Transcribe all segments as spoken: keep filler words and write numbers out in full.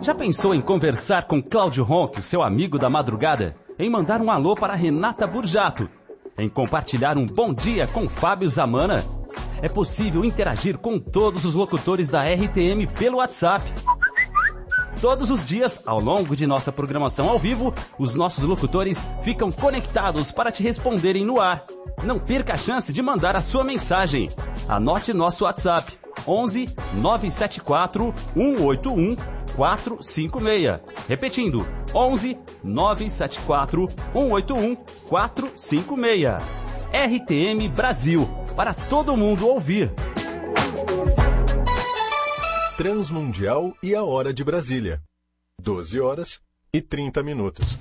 Já pensou em conversar com Cláudio Ronque, seu amigo da madrugada? Em mandar um alô para Renata Burjato? Em compartilhar um bom dia com Fábio Zamana? É possível interagir com todos os locutores da R T M pelo WhatsApp. Todos os dias, ao longo de nossa programação ao vivo, os nossos locutores ficam conectados para te responderem no ar. Não perca a chance de mandar a sua mensagem. Anote nosso WhatsApp: onze nove sete quatro um oito um quatro cinco seis. Repetindo, onze nove sete quatro um oito um quatro cinco seis. R T M Brasil, para todo mundo ouvir. Transmundial e a hora de Brasília. doze horas e trinta minutos.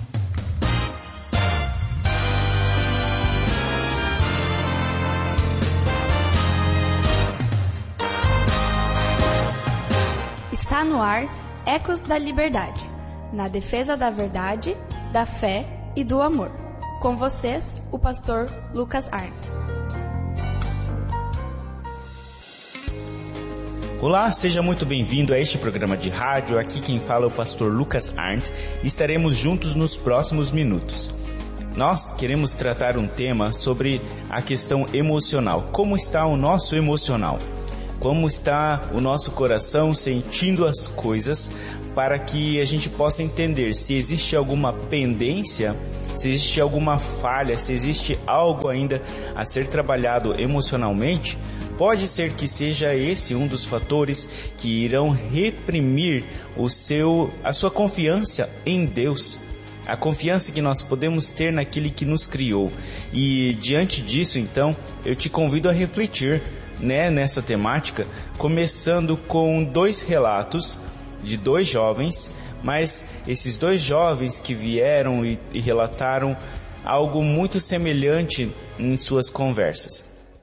Está no ar Ecos da Liberdade, na defesa da verdade, da fé e do amor. Com vocês, o pastor Lucas Arndt. Olá, seja muito bem-vindo a este programa de rádio. Aqui quem fala é o pastor Lucas Arndt e estaremos juntos nos próximos minutos. Nós queremos tratar um tema sobre a questão emocional. Como está o nosso emocional? Como está o nosso coração sentindo as coisas, para que a gente possa entender se existe alguma pendência, se existe alguma falha, se existe algo ainda a ser trabalhado emocionalmente. Pode ser que seja esse um dos fatores que irão reprimir o seu, a sua confiança em Deus. A confiança que nós podemos ter naquele que nos criou. E diante disso, então, eu te convido a refletir, né, nessa temática, começando com dois relatos de dois jovens, mas esses dois jovens que vieram e, e relataram algo muito semelhante em suas conversas.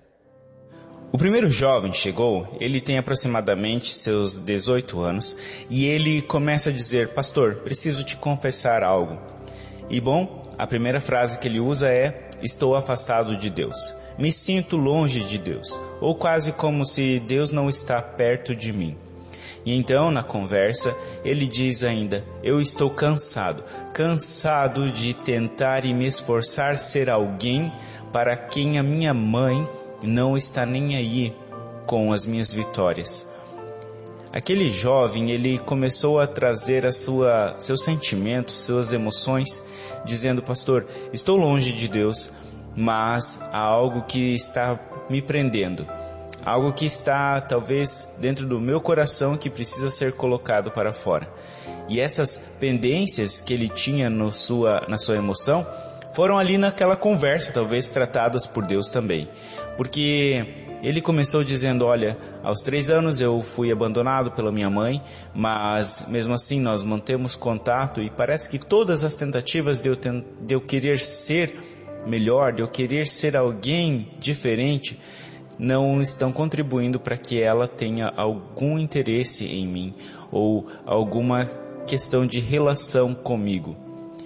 O primeiro jovem chegou, ele tem aproximadamente seus dezoito anos, e ele começa a dizer: pastor, preciso te confessar algo. E bom, a primeira frase que ele usa é: estou afastado de Deus, me sinto longe de Deus, ou quase como se Deus não está perto de mim. E então, na conversa, ele diz ainda: eu estou cansado, cansado de tentar e me esforçar ser alguém para quem a minha mãe não está nem aí com as minhas vitórias. Aquele jovem, ele começou a trazer a sua, seus sentimentos, suas emoções, dizendo: pastor, estou longe de Deus, mas há algo que está me prendendo, algo que está talvez dentro do meu coração que precisa ser colocado para fora. E essas pendências que ele tinha no sua, na sua emoção foram ali naquela conversa, talvez tratadas por Deus também. Porque ele começou dizendo: olha, aos três anos eu fui abandonado pela minha mãe, mas mesmo assim nós mantemos contato e parece que todas as tentativas de eu, ten- de eu querer ser melhor, de eu querer ser alguém diferente, não estão contribuindo para que ela tenha algum interesse em mim ou alguma questão de relação comigo.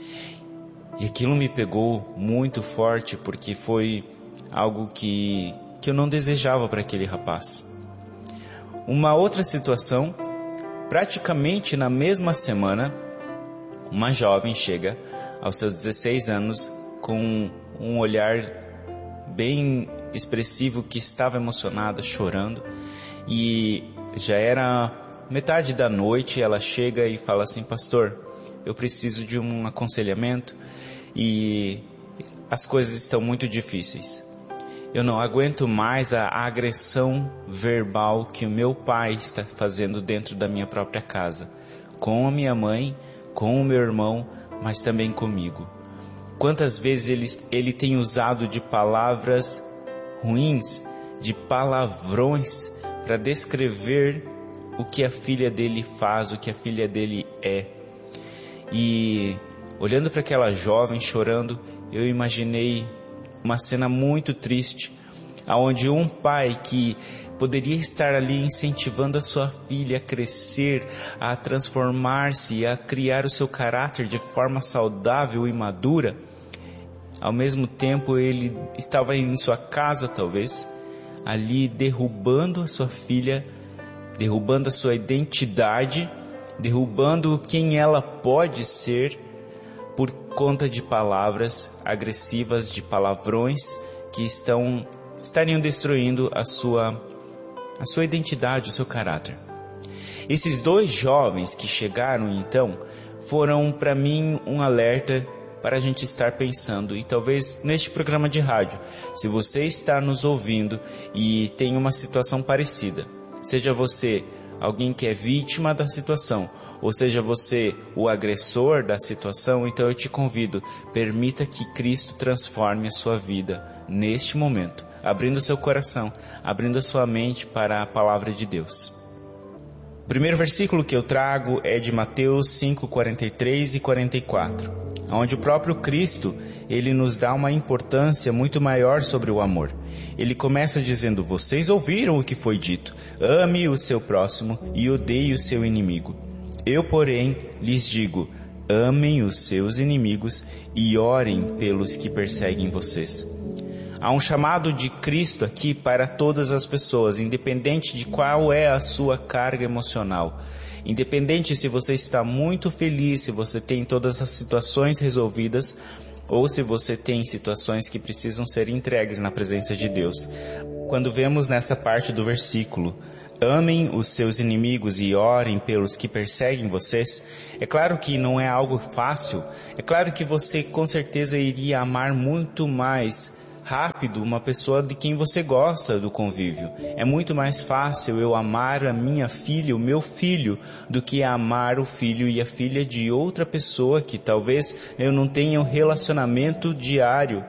E aquilo me pegou muito forte, porque foi algo que, que eu não desejava para aquele rapaz. Uma outra situação, praticamente na mesma semana, uma jovem chega aos seus dezesseis anos com um olhar bem expressivo, que estava emocionada, chorando, e já era metade da noite. Ela chega e fala assim: pastor, eu preciso de um aconselhamento e as coisas estão muito difíceis. Eu não aguento mais a agressão verbal que o meu pai está fazendo dentro da minha própria casa, com a minha mãe, com o meu irmão, mas também comigo. Quantas vezes ele, ele tem usado de palavras ruins, de palavrões, para descrever o que a filha dele faz, o que a filha dele é. E olhando para aquela jovem chorando, eu imaginei uma cena muito triste, onde um pai que poderia estar ali incentivando a sua filha a crescer, a transformar-se, a criar o seu caráter de forma saudável e madura, ao mesmo tempo ele estava em sua casa, talvez, ali derrubando a sua filha, derrubando a sua identidade, derrubando quem ela pode ser por conta de palavras agressivas, de palavrões que estão, estariam destruindo a sua, a sua identidade, o seu caráter. Esses dois jovens que chegaram então foram para mim um alerta para a gente estar pensando, e talvez neste programa de rádio, se você está nos ouvindo e tem uma situação parecida, seja você alguém que é vítima da situação, ou seja você o agressor da situação, então eu te convido, permita que Cristo transforme a sua vida neste momento, abrindo seu coração, abrindo sua mente para a palavra de Deus. O primeiro versículo que eu trago é de Mateus cinco, quarenta e três e quarenta e quatro, onde o próprio Cristo, ele nos dá uma importância muito maior sobre o amor. Ele começa dizendo: vocês ouviram o que foi dito, ame o seu próximo e odeie o seu inimigo. Eu, porém, lhes digo, amem os seus inimigos e orem pelos que perseguem vocês. Há um chamado de Cristo aqui para todas as pessoas, independente de qual é a sua carga emocional. Independente se você está muito feliz, se você tem todas as situações resolvidas, ou se você tem situações que precisam ser entregues na presença de Deus. Quando vemos nessa parte do versículo, amem os seus inimigos e orem pelos que perseguem vocês, é claro que não é algo fácil, é claro que você com certeza iria amar muito mais rápido uma pessoa de quem você gosta do convívio. É muito mais fácil eu amar a minha filha, o meu filho, do que amar o filho e a filha de outra pessoa que talvez eu não tenha um relacionamento diário.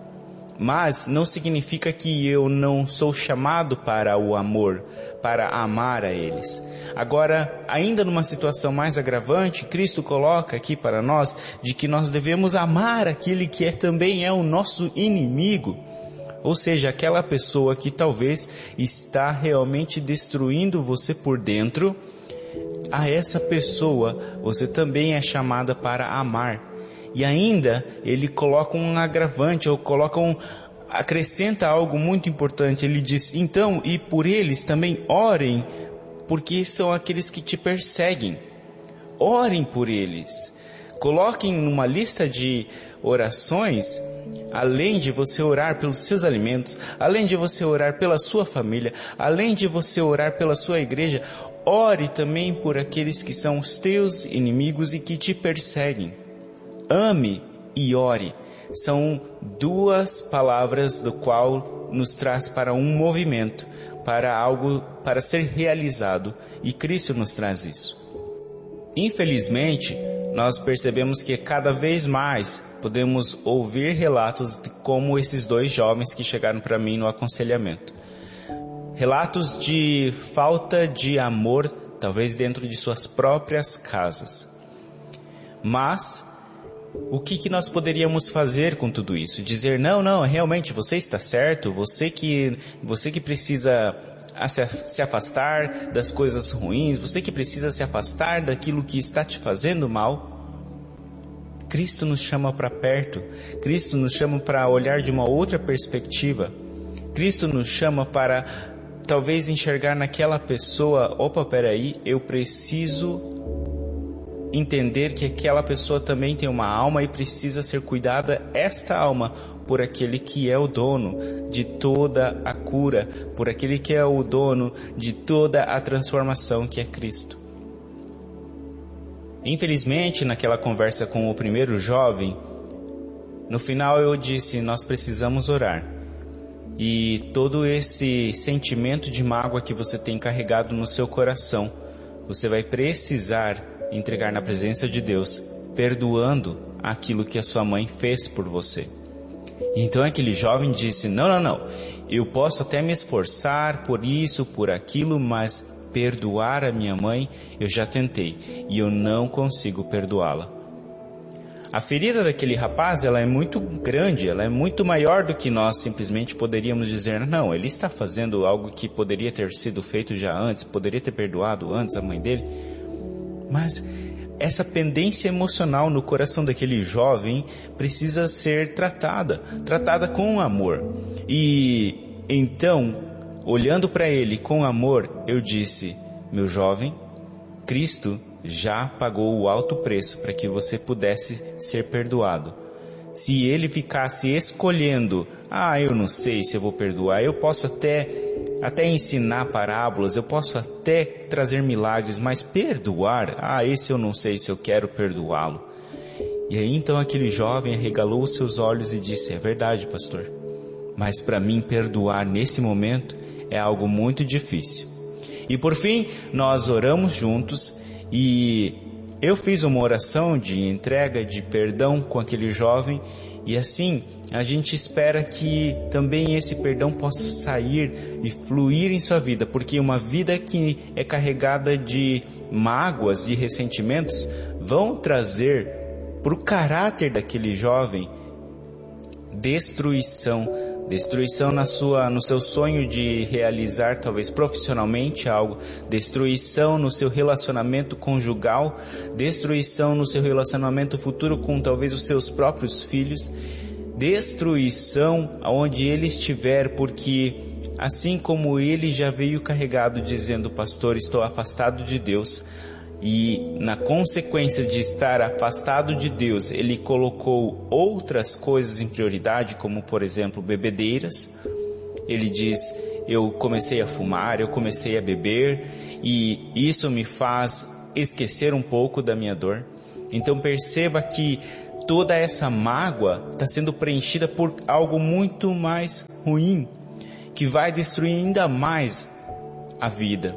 Mas não significa que eu não sou chamado para o amor, para amar a eles. Agora, ainda numa situação mais agravante, Cristo coloca aqui para nós de que nós devemos amar aquele que é, também é o nosso inimigo. Ou seja, aquela pessoa que talvez está realmente destruindo você por dentro. A essa pessoa você também é chamada para amar. E ainda ele coloca um agravante, ou coloca um, acrescenta algo muito importante. Ele diz, então, e por eles também orem, porque são aqueles que te perseguem. Orem por eles. Coloquem numa lista de orações, além de você orar pelos seus alimentos, além de você orar pela sua família, além de você orar pela sua igreja, ore também por aqueles que são os teus inimigos e que te perseguem. Ame e ore. São duas palavras do qual nos traz para um movimento, para algo para ser realizado, e Cristo nos traz isso. Infelizmente, nós percebemos que cada vez mais podemos ouvir relatos de como esses dois jovens que chegaram para mim no aconselhamento. Relatos de falta de amor, talvez dentro de suas próprias casas. Mas o que, que nós poderíamos fazer com tudo isso? Dizer, não, não, realmente você está certo, você que, você que precisa se afastar das coisas ruins, você que precisa se afastar daquilo que está te fazendo mal. Cristo nos chama para perto, Cristo nos chama para olhar de uma outra perspectiva, Cristo nos chama para talvez enxergar naquela pessoa, opa, peraí, eu preciso entender que aquela pessoa também tem uma alma e precisa ser cuidada, esta alma, por aquele que é o dono de toda a cura, por aquele que é o dono de toda a transformação, que é Cristo. Infelizmente, naquela conversa com o primeiro jovem, no final eu disse, nós precisamos orar. E todo esse sentimento de mágoa que você tem carregado no seu coração, você vai precisar entregar na presença de Deus, perdoando aquilo que a sua mãe fez por você. Então aquele jovem disse, não, não, não, eu posso até me esforçar por isso, por aquilo, mas perdoar a minha mãe, eu já tentei, e eu não consigo perdoá-la. A ferida daquele rapaz, ela é muito grande, ela é muito maior do que nós simplesmente poderíamos dizer, não, ele está fazendo algo que poderia ter sido feito já antes, poderia ter perdoado antes a mãe dele. Mas essa pendência emocional no coração daquele jovem precisa ser tratada, tratada com amor. E então, olhando para ele com amor, eu disse, meu jovem, Cristo já pagou o alto preço para que você pudesse ser perdoado. Se ele ficasse escolhendo, ah, eu não sei se eu vou perdoar, eu posso até, até ensinar parábolas, eu posso até trazer milagres, mas perdoar, ah, esse eu não sei se eu quero perdoá-lo. E aí então aquele jovem arregalou os seus olhos e disse, é verdade, pastor, mas para mim perdoar nesse momento é algo muito difícil. E por fim, nós oramos juntos e eu fiz uma oração de entrega, de perdão com aquele jovem, e assim a gente espera que também esse perdão possa sair e fluir em sua vida, porque uma vida que é carregada de mágoas e ressentimentos vão trazer para o caráter daquele jovem destruição, destruição na sua, no seu sonho de realizar talvez profissionalmente algo, destruição no seu relacionamento conjugal, destruição no seu relacionamento futuro com talvez os seus próprios filhos, destruição aonde ele estiver, porque assim como ele já veio carregado dizendo, pastor, estou afastado de Deus, e na consequência de estar afastado de Deus, ele colocou outras coisas em prioridade, como por exemplo bebedeiras. Ele diz, eu comecei a fumar, eu comecei a beber, e isso me faz esquecer um pouco da minha dor. Então perceba que toda essa mágoa está sendo preenchida por algo muito mais ruim, que vai destruir ainda mais a vida.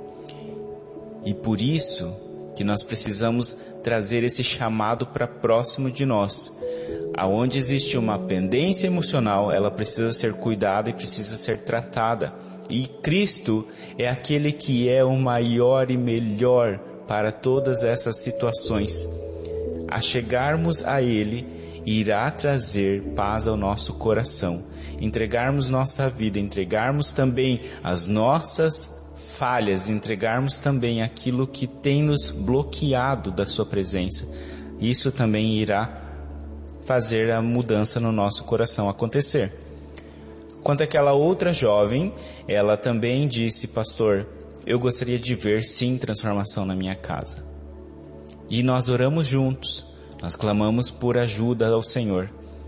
E por isso que nós precisamos trazer esse chamado para próximo de nós. Aonde existe uma pendência emocional, ela precisa ser cuidada e precisa ser tratada. E Cristo é aquele que é o maior e melhor para todas essas situações. A chegarmos a Ele, irá trazer paz ao nosso coração. Entregarmos nossa vida, entregarmos também as nossas falhas, entregarmos também aquilo que tem nos bloqueado da sua presença. Isso também irá fazer a mudança no nosso coração acontecer. Quanto àquela outra jovem, ela também disse, pastor, eu gostaria de ver sim transformação na minha casa. E nós oramos juntos, nós clamamos por ajuda ao Senhor.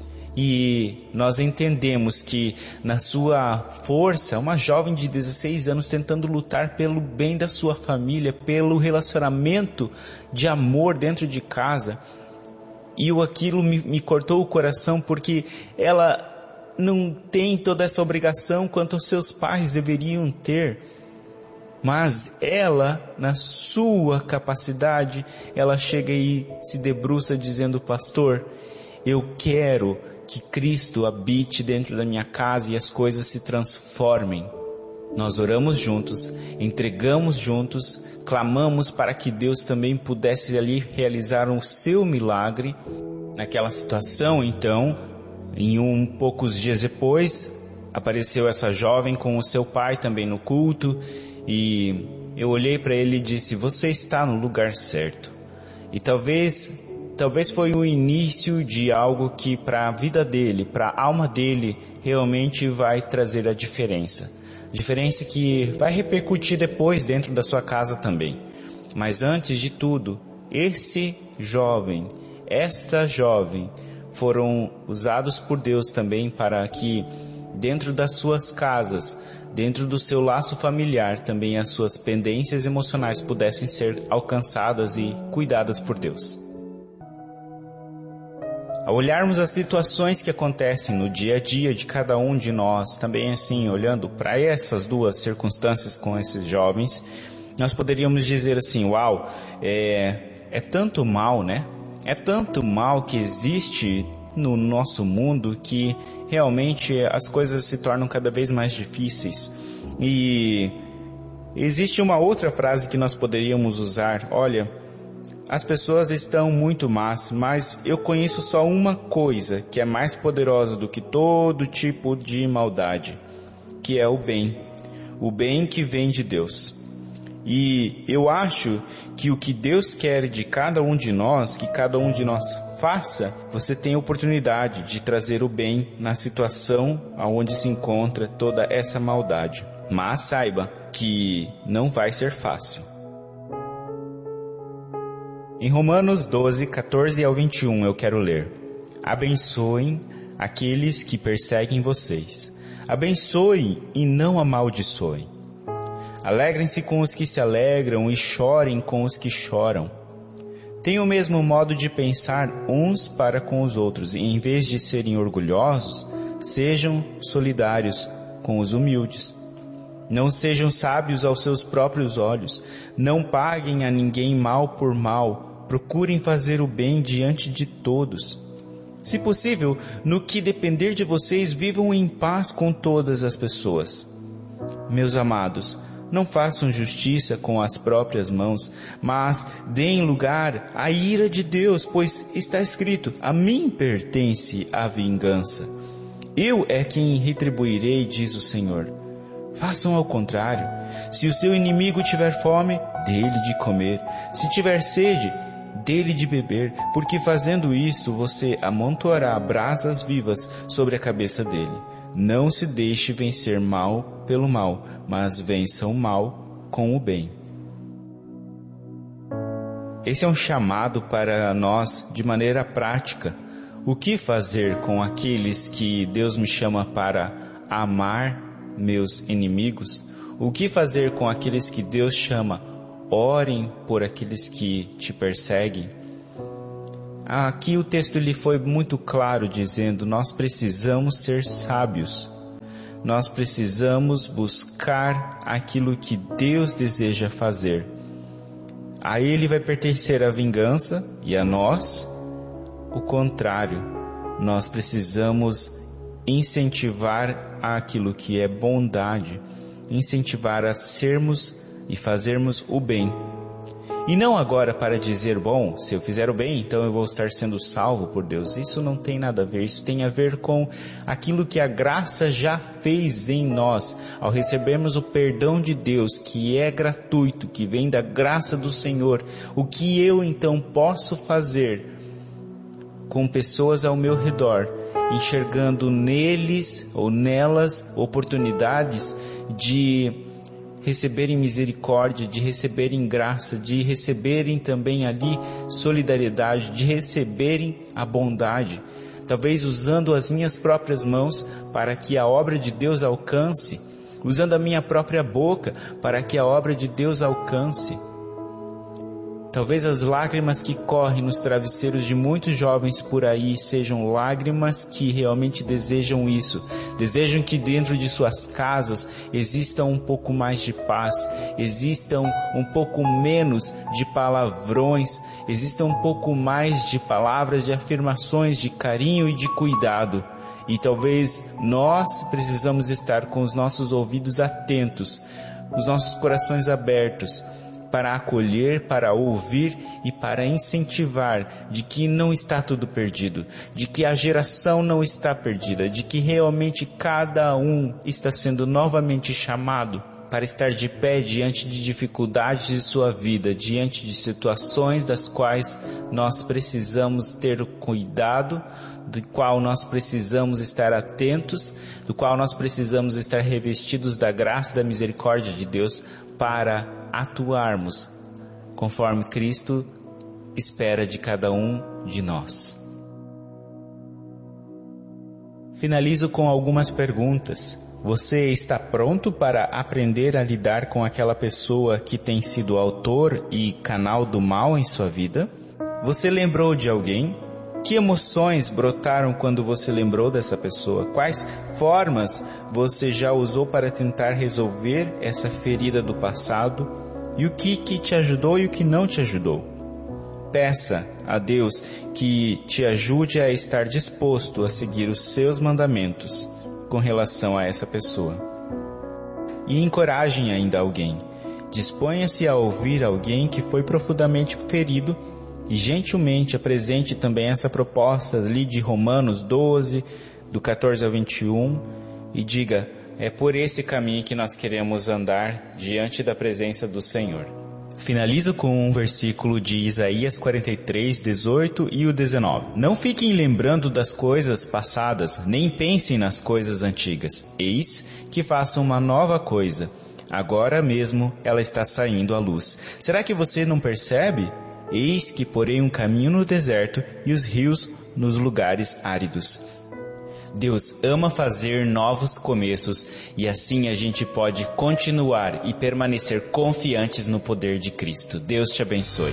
E nós entendemos que na sua força, uma jovem de dezesseis anos tentando lutar pelo bem da sua família, pelo relacionamento de amor dentro de casa. E aquilo me, me cortou o coração, porque ela não tem toda essa obrigação quanto os seus pais deveriam ter. Mas ela, na sua capacidade, ela chega e se debruça dizendo, pastor, eu quero que Cristo habite dentro da minha casa e as coisas se transformem. Nós oramos juntos, entregamos juntos, clamamos para que Deus também pudesse ali realizar o seu milagre. Naquela situação, então, em um poucos dias depois, apareceu essa jovem com o seu pai também no culto, e eu olhei para ele e disse, você está no lugar certo. E talvez... Talvez foi o início de algo que para a vida dele, para a alma dele, realmente vai trazer a diferença. Diferença que vai repercutir depois dentro da sua casa também. Mas antes de tudo, esse jovem, esta jovem, foram usados por Deus também para que dentro das suas casas, dentro do seu laço familiar, também as suas pendências emocionais pudessem ser alcançadas e cuidadas por Deus. Ao olharmos as situações que acontecem no dia a dia de cada um de nós, também assim, olhando para essas duas circunstâncias com esses jovens, nós poderíamos dizer assim, uau, é, é tanto mal, né? É tanto mal que existe no nosso mundo que realmente as coisas se tornam cada vez mais difíceis. E existe uma outra frase que nós poderíamos usar, olha, as pessoas estão muito más, mas eu conheço só uma coisa que é mais poderosa do que todo tipo de maldade, que é o bem, o bem que vem de Deus. E eu acho que o que Deus quer de cada um de nós, que cada um de nós faça, você tem a oportunidade de trazer o bem na situação onde se encontra toda essa maldade. Mas saiba que não vai ser fácil. Em Romanos doze, catorze ao vinte e um eu quero ler: abençoem aqueles que perseguem vocês. Abençoem e não amaldiçoem. Alegrem-se com os que se alegram e chorem com os que choram. Tenham o mesmo modo de pensar uns para com os outros, e em vez de serem orgulhosos, sejam solidários com os humildes. Não sejam sábios aos seus próprios olhos. Não paguem a ninguém mal por mal. Procurem fazer o bem diante de todos. Se possível, no que depender de vocês, vivam em paz com todas as pessoas. Meus amados, não façam justiça com as próprias mãos, mas deem lugar à ira de Deus, pois está escrito: a mim pertence a vingança. Eu é quem retribuirei, diz o Senhor. Façam ao contrário. Se o seu inimigo tiver fome, dê-lhe de comer. Se tiver sede, dê-lhe de beber, porque fazendo isso você amontoará brasas vivas sobre a cabeça dele. Não se deixe vencer mal pelo mal, mas vença o mal com o bem. Esse é um chamado para nós de maneira prática. O que fazer com aqueles que Deus me chama para amar meus inimigos? O que fazer com aqueles que Deus chama: orem por aqueles que te perseguem? Aqui o texto lhe foi muito claro, dizendo: nós precisamos ser sábios. Nós precisamos buscar aquilo que Deus deseja fazer. A Ele vai pertencer a vingança e a nós o contrário. Nós precisamos incentivar aquilo que é bondade, incentivar a sermos e fazermos o bem. E não agora para dizer: bom, se eu fizer o bem, então eu vou estar sendo salvo por Deus. Isso não tem nada a ver. Isso tem a ver com aquilo que a graça já fez em nós, ao recebermos o perdão de Deus, que é gratuito, que vem da graça do Senhor. O que eu então posso fazer com pessoas ao meu redor, enxergando neles ou nelas oportunidades de receberem misericórdia, de receberem graça, de receberem também ali solidariedade, de receberem a bondade, talvez usando as minhas próprias mãos para que a obra de Deus alcance, usando a minha própria boca para que a obra de Deus alcance. Talvez as lágrimas que correm nos travesseiros de muitos jovens por aí sejam lágrimas que realmente desejam isso. Desejam que dentro de suas casas exista um pouco mais de paz, existam um pouco menos de palavrões, exista um pouco mais de palavras de afirmações, de carinho e de cuidado. E talvez nós precisamos estar com os nossos ouvidos atentos, os nossos corações abertos, para acolher, para ouvir e para incentivar de que não está tudo perdido, de que a geração não está perdida, de que realmente cada um está sendo novamente chamado para estar de pé diante de dificuldades de sua vida, diante de situações das quais nós precisamos ter cuidado, do qual nós precisamos estar atentos, do qual nós precisamos estar revestidos da graça e da misericórdia de Deus para atuarmos conforme Cristo espera de cada um de nós. Finalizo com algumas perguntas. Você está pronto para aprender a lidar com aquela pessoa que tem sido autor e canal do mal em sua vida? Você lembrou de alguém? Que emoções brotaram quando você lembrou dessa pessoa? Quais formas você já usou para tentar resolver essa ferida do passado? E o que, que te ajudou e o que não te ajudou? Peça a Deus que te ajude a estar disposto a seguir os seus mandamentos com relação a essa pessoa. E encorajem ainda alguém. Disponha-se a ouvir alguém que foi profundamente ferido e gentilmente apresente também essa proposta ali de Romanos doze, do catorze ao vinte e um, e diga: é por esse caminho que nós queremos andar diante da presença do Senhor. Finalizo com um versículo de Isaías quarenta e três, dezoito e o dezenove. Não fiquem lembrando das coisas passadas, nem pensem nas coisas antigas. Eis que faço uma nova coisa. Agora mesmo ela está saindo à luz. Será que você não percebe? Eis que porei um caminho no deserto e os rios nos lugares áridos. Deus ama fazer novos começos e assim a gente pode continuar e permanecer confiantes no poder de Cristo. Deus te abençoe.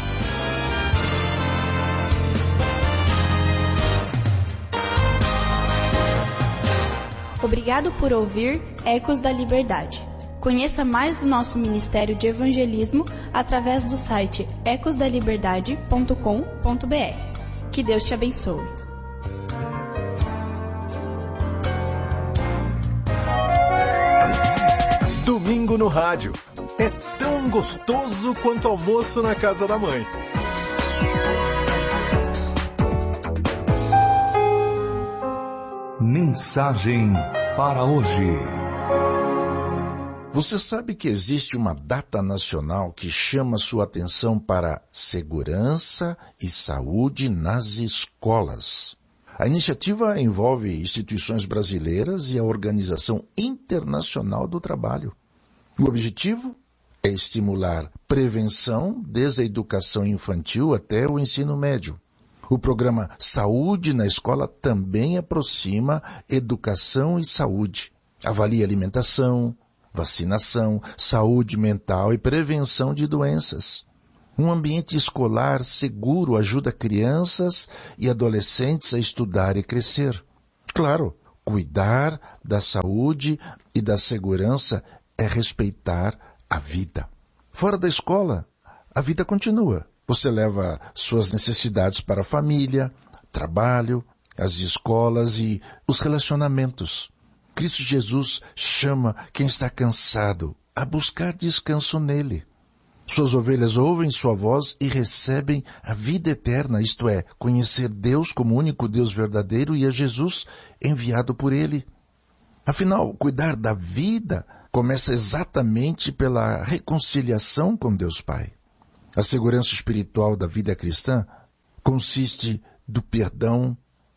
Obrigado por ouvir Ecos da Liberdade. Conheça mais do nosso Ministério de Evangelismo através do site ecos da liberdade ponto com ponto b r. Que Deus te abençoe. Domingo no rádio. É tão gostoso quanto almoço na casa da mãe. Mensagem para hoje. Você sabe que existe uma data nacional que chama sua atenção para segurança e saúde nas escolas. A iniciativa envolve instituições brasileiras e a Organização Internacional do Trabalho. O objetivo é estimular prevenção desde a educação infantil até o ensino médio. O programa Saúde na Escola também aproxima educação e saúde. Avalia alimentação, vacinação, saúde mental e prevenção de doenças. Um ambiente escolar seguro ajuda crianças e adolescentes a estudar e crescer. Claro, cuidar da saúde e da segurança é respeitar a vida. Fora da escola, a vida continua. Você leva suas necessidades para a família, trabalho, as escolas e os relacionamentos. Cristo Jesus chama quem está cansado a buscar descanso nele. Suas ovelhas ouvem sua voz e recebem a vida eterna, isto é, conhecer Deus como único Deus verdadeiro e a Jesus enviado por ele. Afinal, cuidar da vida começa exatamente pela reconciliação com Deus Pai. A segurança espiritual da vida cristã consiste do perdão,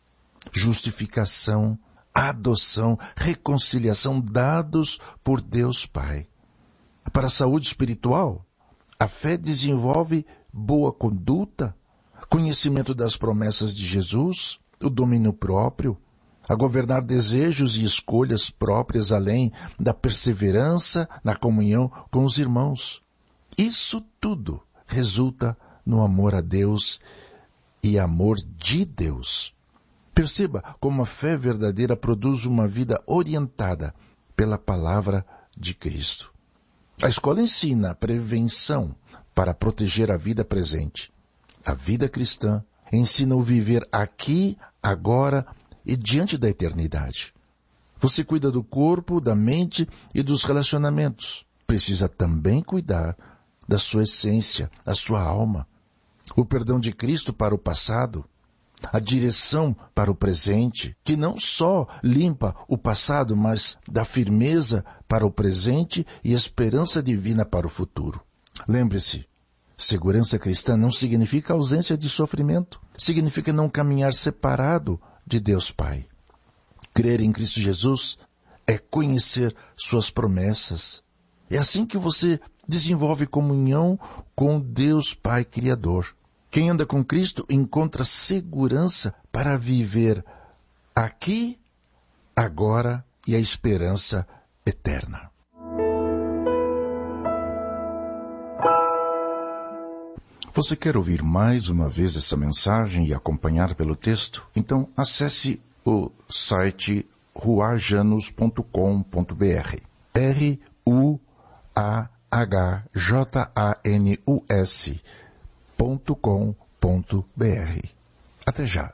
justificação, adoção, reconciliação dados por Deus Pai. Para a saúde espiritual, a fé desenvolve boa conduta, conhecimento das promessas de Jesus, o domínio próprio, a governar desejos e escolhas próprias além da perseverança na comunhão com os irmãos. Isso tudo resulta no amor a Deus e amor de Deus. Perceba como a fé verdadeira produz uma vida orientada pela palavra de Cristo. A escola ensina a prevenção para proteger a vida presente. A vida cristã ensina o viver aqui, agora e diante da eternidade. Você cuida do corpo, da mente e dos relacionamentos. Precisa também cuidar da sua essência, da sua alma. O perdão de Cristo para o passado, a direção para o presente, que não só limpa o passado, mas dá firmeza para o presente e esperança divina para o futuro. Lembre-se, segurança cristã não significa ausência de sofrimento, significa não caminhar separado de Deus Pai. Crer em Cristo Jesus é conhecer suas promessas. É assim que você desenvolve comunhão com Deus Pai Criador. Quem anda com Cristo encontra segurança para viver aqui, agora e a esperança eterna. Você quer ouvir mais uma vez essa mensagem e acompanhar pelo texto? Então acesse o site ruajanus ponto com ponto b r. R U A H J A N U S ponto com ponto b r. Até já.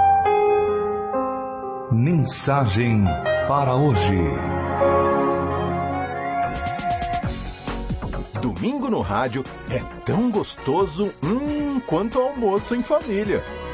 Mensagem para hoje. Domingo no rádio é tão gostoso hum, quanto almoço em família.